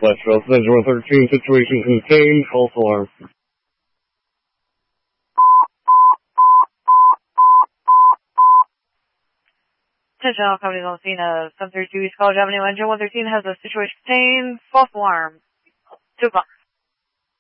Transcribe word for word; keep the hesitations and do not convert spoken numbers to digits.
West Trail Center one thirteen, situation contained, false alarm. Attention all companies on the scene of seven thirty-two East College Avenue, engine one thirteen has a situation contained, false alarm. Two o'clock.